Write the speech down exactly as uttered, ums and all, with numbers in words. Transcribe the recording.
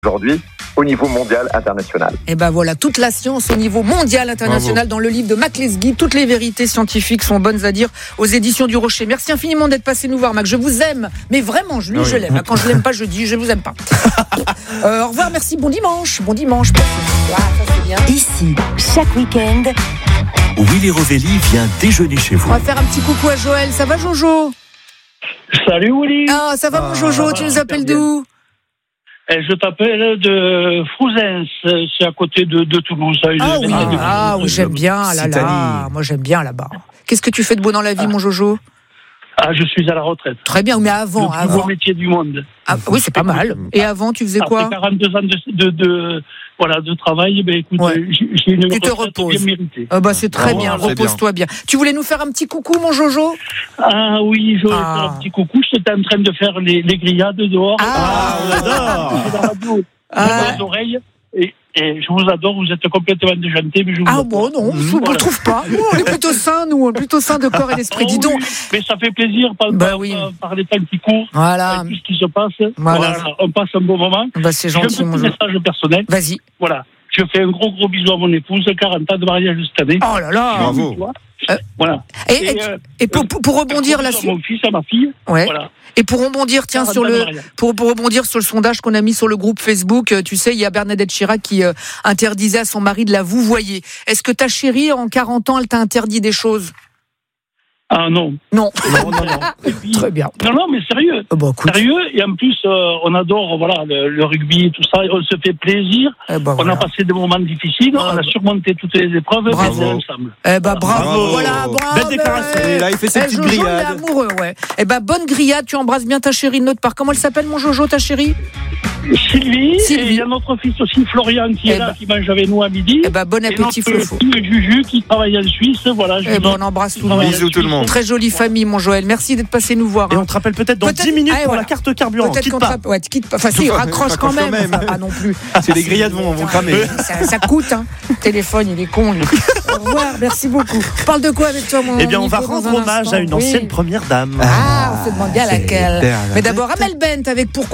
aujourd'hui au niveau mondial, international. Et ben voilà, toute la science au niveau mondial, international, Bravo. Dans le livre de Mac Lesguy, toutes les vérités scientifiques sont bonnes à dire aux éditions du Rocher. Merci infiniment d'être passé nous voir, Mac. Je vous aime, mais vraiment, je, lui, oui. je l'aime. Quand je l'aime pas, je dis je vous aime pas. euh, au revoir, merci, bon dimanche, bon dimanche. Ah, ça c'est bien. Ici, chaque week-end, Willy Rovelli vient déjeuner chez vous. On va faire un petit coucou à Joël. Ça va, Jojo? Salut Willy. Ah, ça va ah, mon Jojo, tu nous appelles d'où? Je t'appelle de Frouzens, c'est à côté de, de Toulouse. Ah oui, ah, oui j'aime bien, là, là. Moi j'aime bien là-bas. Qu'est-ce que tu fais de beau dans la vie, ah. mon Jojo? Ah, je suis à la retraite. Très bien, mais avant, le plus avant. beau métier du monde. Ah, oui, c'est pas mal. Et avant, tu faisais quoi? Après quarante-deux ans de, de, de, voilà, de travail, ben, écoute, ouais. j'ai une tu te reposes. Bien méritée. Ah, bah, c'est très ah, bien, voilà, repose-toi bien. bien. Tu voulais nous faire un petit coucou, mon Jojo? Ah oui, je voulais ah. faire un petit coucou. J'étais en train de faire les, les grillades dehors. Ah, ah on adore. J'ai la radio, ah. les oreilles. Et, et je vous adore, vous êtes complètement déjanté, mais je vous Ah bon, non, je ne voilà. le trouve pas. Nous, on est plutôt sains, nous, on est plutôt sains de corps et d'esprit. Oh, Dis donc. Oui, mais ça fait plaisir par, bah, par, oui. par les temps qui courent, voilà. par tout ce qui se passe. Voilà. Voilà, on passe un bon moment. Bah, c'est gentil, j'ai un petit message personnel. Vas-y. Voilà. Je fais un gros, gros bisou à mon épouse, quarante ans de mariage cette année. Oh là là. Bravo. Euh, voilà. Et, et, euh, et pour, pour, pour rebondir là-dessus. Mon fils, à ma fille. Ouais. Voilà. Et pour rebondir, tiens, sur le, pour, pour rebondir sur le sondage qu'on a mis sur le groupe Facebook, tu sais, il y a Bernadette Chirac qui euh, interdisait à son mari de la vouvoyer. Est-ce que ta chérie, en quarante ans, elle t'a interdit des choses? Ah non. Non. Non, non, non. Puis, très bien. Non, non, mais sérieux. Oh, bah, sérieux. Et en plus, euh, on adore voilà, le, le rugby et tout ça. On se fait plaisir. Eh bah, on voilà. a passé des moments difficiles. Ah, on a surmonté toutes les épreuves. Bravo. Ensemble. Eh bah, bravo. bravo. Voilà, bravo. Belle déclaration. Et là, il fait ses eh, petites Jojo, grillades. Il est amoureux, ouais. Eh bah, bonne grillade. Tu embrasses bien ta chérie de notre part. Comment elle s'appelle, mon Jojo, ta chérie? Sylvie, Sylvie. Et il y a notre fils aussi, Florian, qui eh est là, bah. qui mange avec nous à midi. Eh bah, bon appétit, Flofo. Et Juju, qui travaille en Suisse. Voilà. Eh bah, on embrasse tout le monde. Bisous tout le monde. Très jolie famille, mon Joël. Merci d'être passé nous voir. Et on te rappelle peut-être dans peut-être... dix minutes ah, pour voilà. la carte carburant. Peut-être quitte qu'on pas. te... ouais, quitte pas. Enfin, si, raccroche quand même. Enfin, pas non plus. C'est les grillades vont, vont cramer. Ça, ça coûte, hein. Le téléphone, il est con, lui. Au revoir, merci beaucoup. On parle de quoi avec toi, mon Eh bien, on va rendre hommage à une ancienne première dame. Ah, on se demande bien laquelle. Mais d'abord, Amel Bent avec Pourquoi